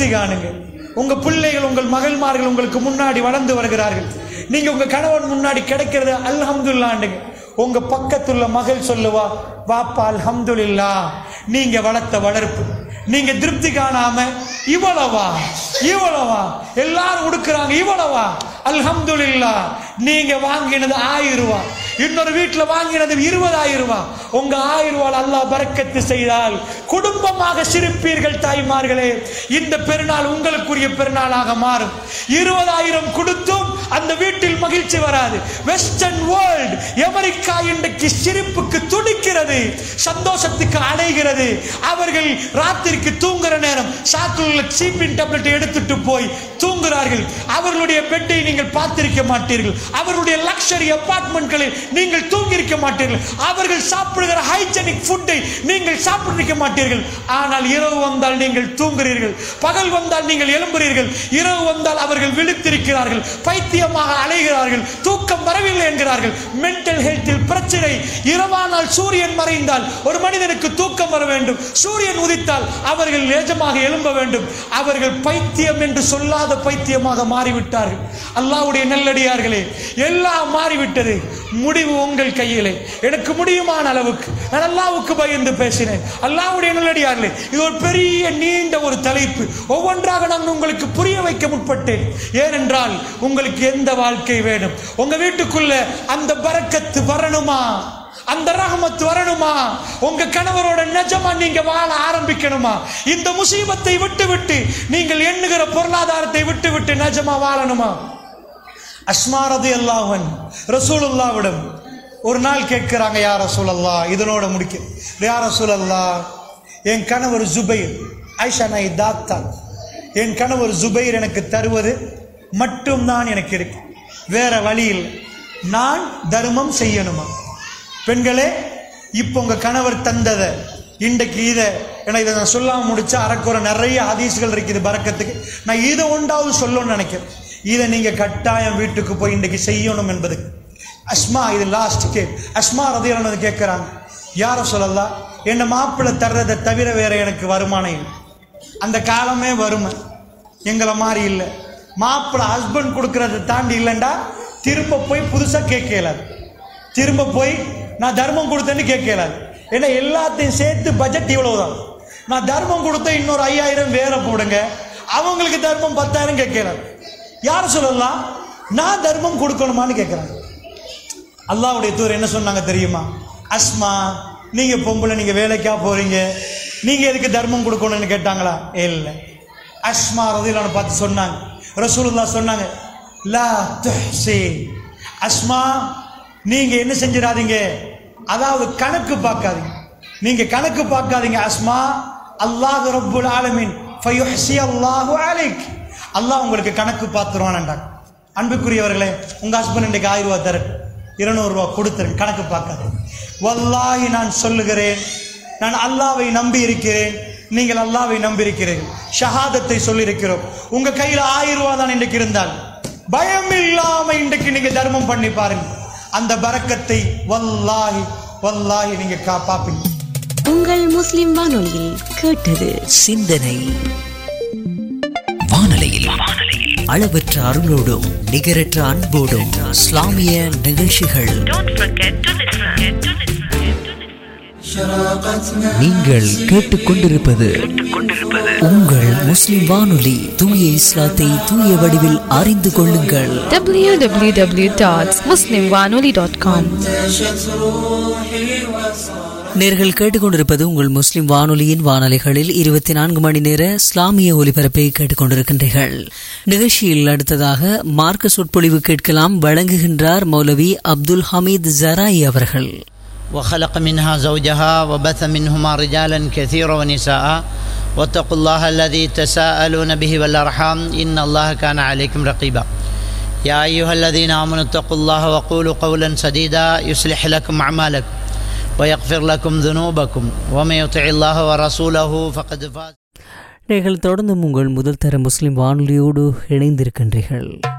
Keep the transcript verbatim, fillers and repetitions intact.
திருப்தி காணுங்க. உங்க பிள்ளைகள் உங்கள் மகள்மார்கள் உங்களுக்கு முன்னாடி வளர்ந்து வருகிறார்கள். நீங்க உங்க கணவன் முன்னாடி கிடைக்கிறது அல்ஹம்துலில்லாஹ்ங்க. உங்க பக்கத்துள்ள மகள் சொல்லுவா, வாப்பா அல்ஹம்துலில்லாஹ், நீங்க வளர்த்த வளர்ப்பு. நீங்க திருப்தி காணாம இவ்வளவா இவ்வளவா எல்லாரும் உடுக்குறாங்க, இவ்வளவா அல்ஹம்துலில்லாஹ். நீங்க வாங்கினது ஆயிரம் ரூபாய், இன்னொரு வீட்டுல வாங்கினது இருபதாயிரம் ரூபாய். உங்க ஆயிரம் ரூபாய் அல்லாஹ் பரக்கத்து செய்தால் குடும்பமாக சிரிப்பீர்கள். தாய்மார்களே, இந்த பெருநாள் உங்களுக்குரிய பெருநாளாக மாறும். இருபதாயிரம் கொடுத்தும் அந்த வீட்டில் மகிழ்ச்சி வராது. வெஸ்டர்ன் வேர்ல்ட், அமெரிக்கா இன்றைக்கு சிரிப்புக்கு துடிக்கிறது, சந்தோஷத்துக்கு அடைகிறது. அவர்கள் ராத்திரிக்கு தூங்குற நேரம் சாக்குள்ள சீப்பின் டேப்லெட் எடுத்துட்டு போய் தூங்குகிறார்கள். அவர்களுடைய பெட்டை நீங்கள் பார்த்திருக்க மாட்டீர்கள். அவர்களுடைய லக்ஸரி அபார்ட்மெண்ட்களில் நீங்கள் தூங்கியிருக்க மாட்டீர்கள். அவர்கள் சாப்பிடுகிற ஹைஜெனிக் ஃபுட்டை நீங்கள் சாப்பிட்டிருக்க மாட்டீர்கள். ஆனால் இரவு வந்தால் நீங்கள் தூங்குகிறீர்கள், பகல் வந்தால் நீங்கள் எழும்புகிறீர்கள். இரவு வந்தால் அவர்கள் விழித்திருக்கிறார்கள், பைத்தியமாக அலைகிறார்கள், தூக்கம் வரவில்லை என்கிறார்கள். மென்டல் ஹெல்த்தில் பிரச்சனை. இரவானால் சூரியன் மறைந்தால் ஒரு மனிதனுக்கு தூக்கம் வர வேண்டும், சூரியன் உதித்தால் அவர்கள் நிஜமாக எழும்ப வேண்டும். அவர்கள் பைத்தியம் என்று சொல்லாத பைத்தியமாக மாறிவிட்டார்கள். அல்லாஹ்வுடைய நல்லடியார்களே, எல்லாம் மாறிவிட்டது. முடிவு உங்கள் கையிலே. எனக்கு முடியுமான அளவுக்கு நான் அல்லாஹ்வுக்கு பயந்து பேசினேன். அல்லாஹ்வுடைய நல்லடியார்களே, இது ஒரு பெரிய நீண்ட ஒரு தலைப்பு. ஒவ்வொன்றாக நான் உங்களுக்கு புரிய வைக்க முற்பட்டேன். ஏனென்றால் உங்களுக்கு எந்த வாழ்க்கை வேணும்? உங்க வீட்டுக்குள்ள அந்த பரக்கத்து வரணுமா? அந்த ரஹமத் வரணுமா? உங்க கணவரோட நிஜமா நீங்க வாழ ஆரம்பிக்கணுமா? இந்த முசீபத்தை விட்டு விட்டு நீங்கள் எண்ணுகிற பொருளாதாரத்தை விட்டு விட்டு நிஜமா வாழணுமா? அஸ்மா ரலியல்லாஹு அன்ஹா ரசூலுல்லாஹ்விடம் ஒரு நாள் கேட்கிறாங்க, யா ரசூலல்லாஹ், இதனோட முடிக்க, யா ரசூலல்லாஹ், என் கணவர் ஜுபைர், ஆயிஷா நாய் தாத்தா, என் கணவர் ஜுபைர் எனக்கு தருவது மட்டும்தான் எனக்கு இருக்கு, வேற வழி இல்லை. நான் தர்மம் செய்யணுமா? பெண்களே, இப்போ உங்க கணவர் தந்ததை இன்றைக்கு இதை ஏன்னா இதை நான் சொல்லாம முடிச்சா அறக்குறை நிறைய ஹதீஸ்கள் இருக்குது பரக்கத்துக்கு. நான் இதை ஒன்றாவது சொல்லணும்னு நினைக்கிறேன். இதை நீங்க கட்டாயம் வீட்டுக்கு போய் இன்றைக்கு செய்யணும் என்பது. அஸ்மா, இது லாஸ்ட் கேக். அஸ்மா ரலியல்லாஹு அன்ஹா கேட்கிறாங்க, யா ரசூலல்லாஹ், என்ன மாப்பிள்ளை தர்றதை தவிர வேற எனக்கு வருமானம் இல்லை. அந்த காலமே வறுமை, எங்களை மாதிரி இல்லை. மாப்பிள்ளை ஹஸ்பண்ட் கொடுக்கறதை தாண்டி இல்லைண்டா திரும்ப போய் புதுசா கேட்கலாது, திரும்ப போய் நான் தர்மம் கொடுத்தேன்னு கேட்கலாது. ஏன்னா எல்லாத்தையும் சேர்த்து பட்ஜெட் இவ்வளவுதான். நான் தர்மம் கொடுத்த இன்னொரு ஐயாயிரம் வேற போடுங்க, அவங்களுக்கு தர்மம் பத்தாயிரம் கேட்கலாது. யார் சொல்லலாம், நான் தர்மம் கொடுக்கணுமான்னு கேட்கிறாங்க. அல்லாஹ்வுடைய தூதர் என்ன சொன்னாங்க தெரியுமா? அஸ்மா, நீங்க பொம்பளை, நீங்க வேலைக்கா போறீங்க, நீங்க எதுக்கு தர்மம் கொடுக்கணும்னு கேட்டாங்களா? இல்லை. அஸ்மா ரலியல்லாஹு அன்ஹா பார்த்து சொன்னாங்க, ரசூலுல்லாஹ் சொன்னாங்க, லா துஹ்சி, அஸ்மா, நீங்க என்ன செஞ்சிடாதீங்க, அதாவது கணக்கு பார்க்காதீங்க, நீங்க கணக்கு பார்க்காதீங்க அஸ்மா. அல்லாஹ் ரப்புல் ஆலமீன் ஃபயுஹ்சி அல்லாஹு அலைக், அல்லாஹ் உங்களுக்கு கணக்கு பார்த்துருவான்டாங்க. அன்புக்குரியவர்களே, உங்க ஹஸ்பண்ட் இன்றைக்கு ஆயிரம் ரூபாய் தர, இருநூறு ரூபாய் கொடுத்துருங்க, கணக்கு பார்க்காது. வல்லாஹி நான் சொல்லுகிறேன், நான் அல்லாஹ்வை நம்பி இருக்கிறேன், நீங்கள் அல்லாஹ்வை நம்பி இருக்கிறீர்கள், ஷஹாதத்தை சொல்லியிருக்கிறோம். உங்க கையில் ஆயிரம் ரூபாய் தான் இன்றைக்கு இருந்தால் பயம் இல்லாம இன்றைக்கு நீங்க தர்மம் பண்ணி பாருங்க, அந்த பரக்கத்தை வல்லாஹி வல்லாஹி நீங்க காப்பாப்பீங்க. உங்கள் முஸ்லிம் வானொலியில் கேட்டது சிந்தனை. வானொலியில் அளவற்ற அருளோடும் நிகரற்ற அன்போடும் இஸ்லாமிய நிகழ்ச்சிகள். நீங்கள் கேட்டுக்கொண்டிருப்பது உங்கள் முஸ்லிம் வானொலி. தூய இஸ்லாத்தை தூய வடிவில் அறிந்து கொள்ளுங்கள். டபிள்யூ டபிள்யூ டபிள்யூ டாட் முஸ்லிம் வானொலி டாட் காம். நேர்கள் கேட்டுக்கொண்டிருப்பது உங்கள் முஸ்லிம் வானொலியின் வானொலிகளில் இருபத்தி நான்கு மணி நேர இஸ்லாமிய ஒலிபரப்பை கேட்டுக்கொண்டிருக்கின்றீர்கள். நிகழ்ச்சியில் அடுத்ததாக மார்க்க சொற்பொழிவு கேட்கலாம். வழங்குகின்றார் மௌலவி அப்துல் ஹமீத் ஜராயி அவர்கள். وخلق منها زوجها وبث منهما رجالا كثيرا ونساء واتقوا الله الذي تساءلون به والأرحام إن الله كان عليكم رقيبا يا أيها الذين آمنوا اتقوا الله وقولوا قولا سديدا يصلح لكم أعمالكم ويغفر لكم ذنوبكم ومن يطع الله ورسوله فقد فاز. நீங்கள் தொடர்ந்து உங்கள் முதல் தர முஸ்லிம் வானொலியோடு இணைந்திருக்கின்றீர்கள்.